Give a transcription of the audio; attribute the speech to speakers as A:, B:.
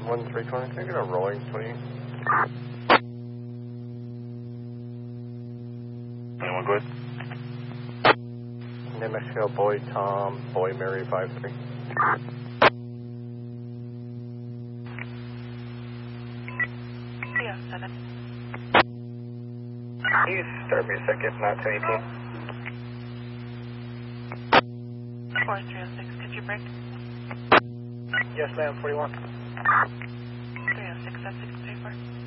A: 1320, can I get a rolling 20?
B: Anyone good?
A: New Mexico, Boy Tom, Boy Mary 53.
C: Can you start me a second, not 1018?
D: 4306, could you break?
C: Yes, ma'am, 41.
D: 306, that's 6.